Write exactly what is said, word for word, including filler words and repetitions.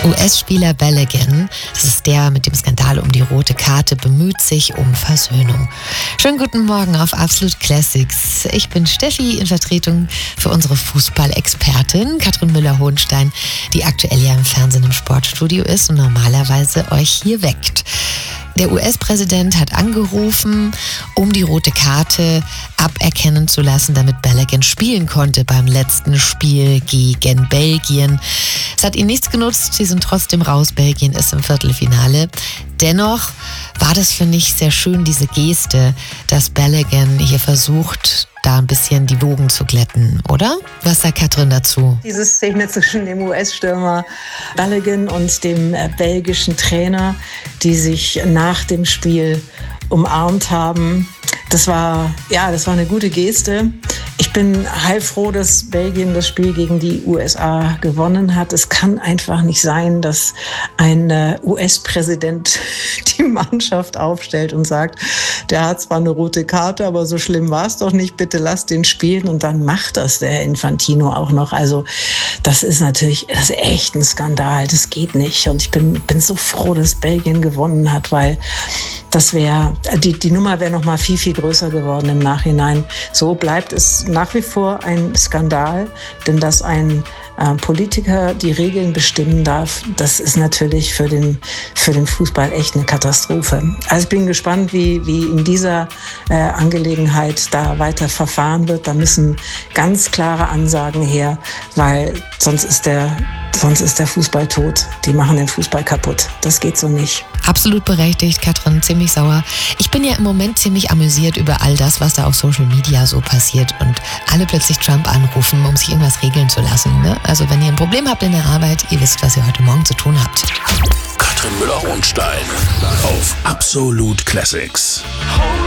U S-Spieler Balogun, das ist der mit dem Skandal um die rote Karte, bemüht sich um Versöhnung. Schönen guten Morgen auf Absolut Classics. Ich bin Steffi in Vertretung für unsere Fußballexpertin Katrin Müller-Hohenstein, die aktuell ja im Fernsehen im Sportstudio ist und normalerweise euch hier weckt. Der U S-Präsident hat angerufen, um die rote Karte aberkennen zu lassen, damit Balogun spielen konnte beim letzten Spiel gegen Belgien. Es hat ihnen nichts genutzt, sie sind trotzdem raus. Belgien ist im Viertelfinale. Dennoch war das, finde ich, sehr schön, diese Geste, dass Balogun hier versucht, da ein bisschen die Wogen zu glätten, oder? Was sagt Katrin dazu? Diese Szene zwischen dem U S-Stürmer Balogun und dem äh, belgischen Trainer, die sich nach dem Spiel umarmt haben. Das war, ja, das war eine gute Geste. Ich bin heilfroh, dass Belgien das Spiel gegen die U S A gewonnen hat. Es kann einfach nicht sein, dass ein äh, U S-Präsident die Mannschaft aufstellt und sagt, der hat zwar eine rote Karte, aber so schlimm war es doch nicht, bitte lasst den spielen. Und dann macht das der Infantino auch noch. Also das ist natürlich, das ist echt ein Skandal, das geht nicht. Und ich bin, bin so froh, dass Belgien gewonnen hat, weil das wäre, die, die Nummer wäre noch mal viel, viel größer geworden im Nachhinein. So bleibt es nach wie vor ein Skandal, denn dass ein äh, Politiker die Regeln bestimmen darf, das ist natürlich für den, für den Fußball echt eine Katastrophe. Also ich bin gespannt, wie, wie in dieser äh, Angelegenheit da weiter verfahren wird. Da müssen ganz klare Ansagen her, weil sonst ist der Sonst ist der Fußball tot. Die machen den Fußball kaputt. Das geht so nicht. Absolut berechtigt, Katrin, ziemlich sauer. Ich bin ja im Moment ziemlich amüsiert über all das, was da auf Social Media so passiert und alle plötzlich Trump anrufen, um sich irgendwas regeln zu lassen. Ne? Also wenn ihr ein Problem habt in der Arbeit, ihr wisst, was ihr heute Morgen zu tun habt. Katrin Müller-Hohenstein auf Absolut Classics.